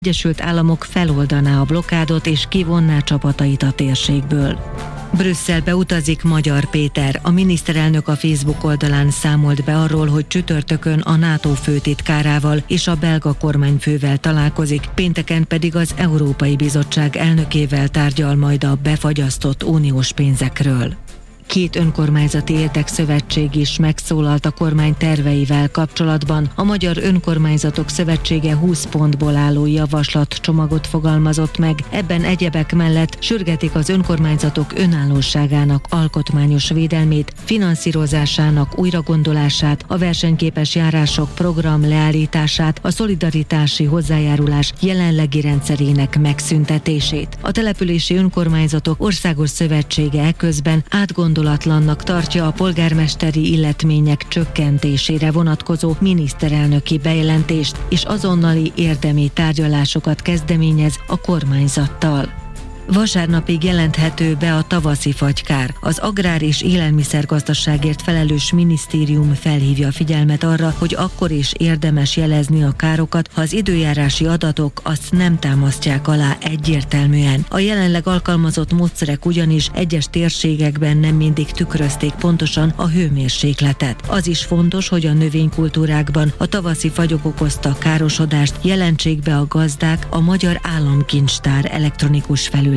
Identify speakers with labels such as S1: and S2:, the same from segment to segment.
S1: Egyesült Államok feloldaná a blokádot és kivonná csapatait a térségből. Brüsszelbe utazik Magyar Péter. A miniszterelnök a Facebook oldalán számolt be arról, hogy csütörtökön a NATO főtitkárával és a belga kormányfővel találkozik, pénteken pedig az Európai Bizottság elnökével tárgyal majd a befagyasztott uniós pénzekről. 2 önkormányzati érdekszövetség is megszólalt a kormány terveivel kapcsolatban. A Magyar Önkormányzatok Szövetsége 20 pontból álló javaslatcsomagot fogalmazott meg. Ebben egyebek mellett sürgetik az önkormányzatok önállóságának alkotmányos védelmét, finanszírozásának újragondolását, a versenyképes járások program leállítását, a szolidaritási hozzájárulás jelenlegi rendszerének megszüntetését. A Települési Önkormányzatok Országos Szövetsége eközben átgondolatlannak tartja a polgármesteri illetmények csökkentésére vonatkozó miniszterelnöki bejelentést, és azonnali érdemi tárgyalásokat kezdeményez a kormányzattal. Vasárnapig jelenthető be a tavaszi fagykár. Az Agrár- és Élelmiszergazdaságért felelős minisztérium felhívja a figyelmet arra, hogy akkor is érdemes jelezni a károkat, ha az időjárási adatok azt nem támasztják alá egyértelműen. A jelenleg alkalmazott módszerek ugyanis egyes térségekben nem mindig tükrözték pontosan a hőmérsékletet. Az is fontos, hogy a növénykultúrákban a tavaszi fagyok okozta károsodást jelentsék be a gazdák a Magyar Államkincstár elektronikus felületén.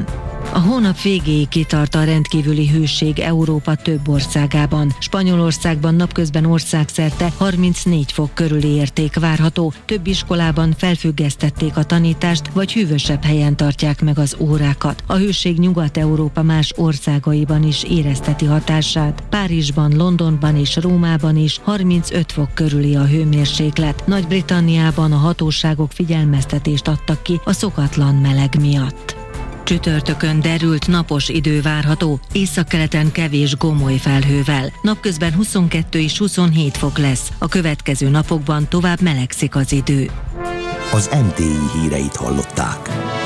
S1: A hónap végéig kitart a rendkívüli hőség Európa több országában. Spanyolországban napközben országszerte 34 fok körüli érték várható, több iskolában felfüggesztették a tanítást, vagy hűvösebb helyen tartják meg az órákat. A hőség Nyugat-Európa más országaiban is érezteti hatását. Párizsban, Londonban és Rómában is 35 fok körüli a hőmérséklet. Nagy-Britanniában a hatóságok figyelmeztetést adtak ki a szokatlan meleg miatt. Csütörtökön derült napos idő várható, északkeleten kevés gomoly felhővel. Napközben 22 és 27 fok lesz. A következő napokban tovább melegszik az idő.
S2: Az MTI híreit hallották.